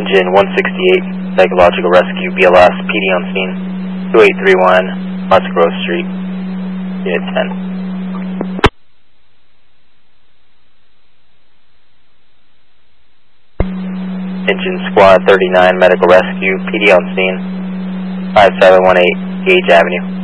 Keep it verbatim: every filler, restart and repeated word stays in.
Engine one sixty-eight, Psychological Rescue, B L S, P D on scene, two eight three one, Musgrove Street, Unit ten. Engine Squad thirty-nine, Medical Rescue, P D on scene, five seven one eight, Gage Avenue.